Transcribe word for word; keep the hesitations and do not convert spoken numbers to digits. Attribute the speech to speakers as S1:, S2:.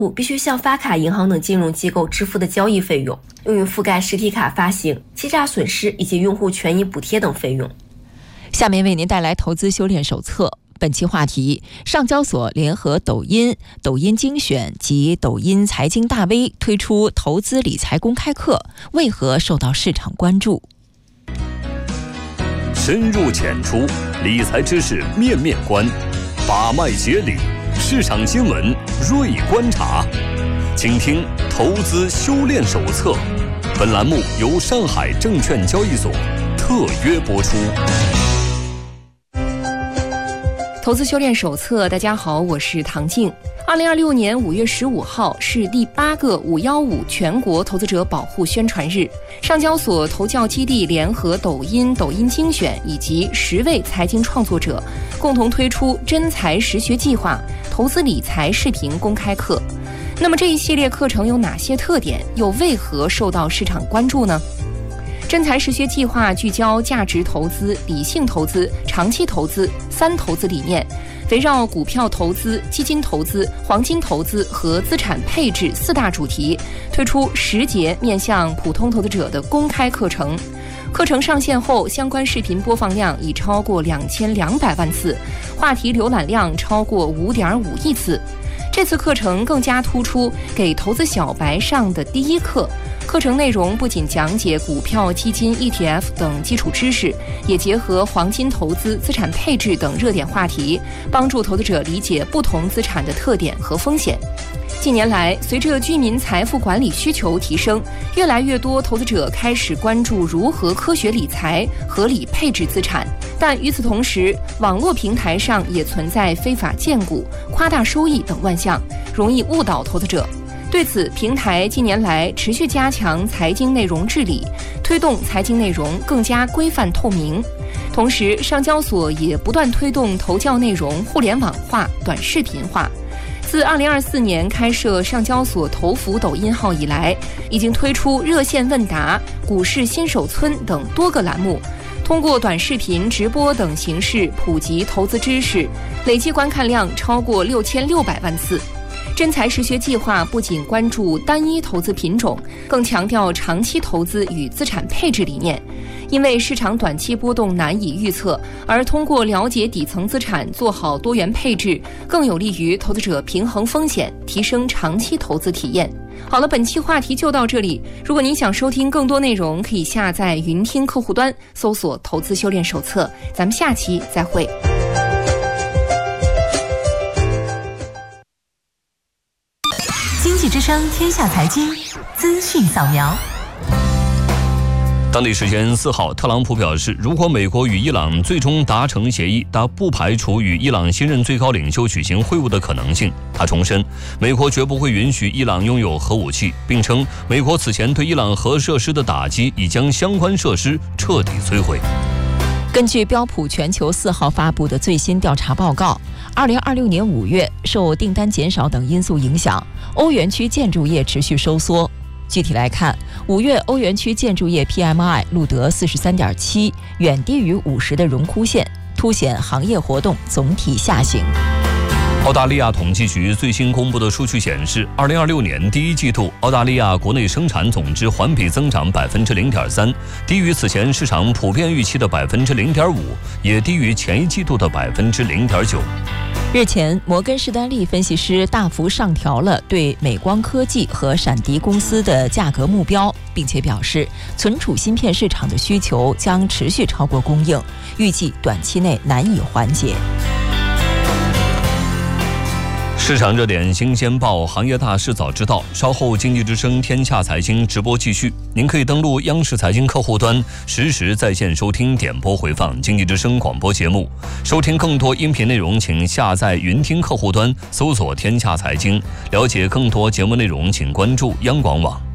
S1: 五必须向发卡银行等金融机构支付的交易费用，用于覆盖实体卡发行、欺诈损失以及用户权益补贴等费用。
S2: 下面为您带来投资修炼手册。本期话题：上交所联合抖音、抖音精选及抖音财经大 V 推出投资理财公开课，为何受到市场关注？
S3: 深入浅出，理财知识面面观，把脉解理，市场新闻锐观察。请听投资修炼手册。本栏目由上海证券交易所特约播出。
S2: 投资修炼手册，大家好，我是唐静。二零二六年五月十五号是第八个五一五全国投资者保护宣传日。上交所投教基地联合抖音、抖音精选以及十位财经创作者，共同推出真才实学计划投资理财视频公开课。那么这一系列课程有哪些特点，又为何受到市场关注呢？真才实学计划聚焦价值投资、理性投资、长期投资三投资理念，围绕股票投资、基金投资、黄金投资和资产配置四大主题，推出十节面向普通投资者的公开课程。课程上线后，相关视频播放量已超过两千两百万次，话题浏览量超过五点五亿次。这次课程更加突出给投资小白上的第一课。课程内容不仅讲解股票、基金、E T F 等基础知识，也结合黄金投资、资产配置等热点话题，帮助投资者理解不同资产的特点和风险。近年来，随着居民财富管理需求提升，越来越多投资者开始关注如何科学理财、合理配置资产。但与此同时，网络平台上也存在非法荐股、夸大收益等乱象，容易误导投资者。对此，平台近年来持续加强财经内容治理，推动财经内容更加规范透明。同时，上交所也不断推动投教内容互联网化、短视频化。自二零二四年开设上交所投服抖音号以来，已经推出热线问答、股市新手村等多个栏目，通过短视频、直播等形式普及投资知识，累计观看量超过六千六百万次。真才实学计划不仅关注单一投资品种，更强调长期投资与资产配置理念。因为市场短期波动难以预测，而通过了解底层资产，做好多元配置，更有利于投资者平衡风险，提升长期投资体验。好了，本期话题就到这里。如果您想收听更多内容，可以下载云听客户端，搜索投资修炼手册。咱们下期再会。
S4: 经济之声天下财经资讯扫描。
S3: 当地时间四号，特朗普表示，如果美国与伊朗最终达成协议，他不排除与伊朗新任最高领袖举行会晤的可能性。他重申，美国绝不会允许伊朗拥有核武器，并称美国此前对伊朗核设施的打击已将相关设施彻底摧毁。
S2: 根据标普全球四号发布的最新调查报告，二零二六年五月，受订单减少等因素影响，欧元区建筑业持续收缩。具体来看，五月欧元区建筑业 P M I 录得 四十三点七， 远低于五十的荣枯线，凸显行业活动总体下行。
S3: 澳大利亚统计局最新公布的数据显示，二零二六年第一季度澳大利亚国内生产总值环比增长 百分之零点三， 低于此前市场普遍预期的 百分之零点五， 也低于前一季度的 百分之零点九。
S2: 日前，摩根士丹利分析师大幅上调了对美光科技和闪迪公司的价格目标，并且表示存储芯片市场的需求将持续超过供应，预计短期内难以缓解。
S3: 市场热点新鲜报，行业大事早知道。稍后经济之声天下财经直播继续，您可以登录央视财经客户端，实时在线收听点播回放经济之声广播节目。收听更多音频内容，请下载云听客户端，搜索天下财经。了解更多节目内容，请关注央广网。